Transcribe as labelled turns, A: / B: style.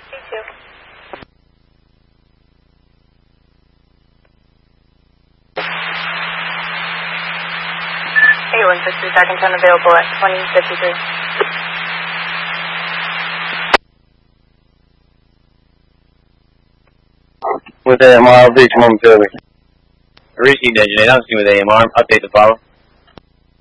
A: You too. Hey, 160, second 10 available at 2053.
B: With AMR, reach momentarily.
C: Received engine 8, I'm with AMR. Update the follow.